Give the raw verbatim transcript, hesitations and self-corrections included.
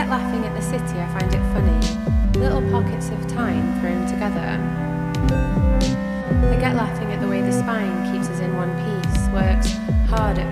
get laughing at the city, I find it funny. Little pockets of time thrown together. I get laughing at the way the spine keeps us in one piece, works hard at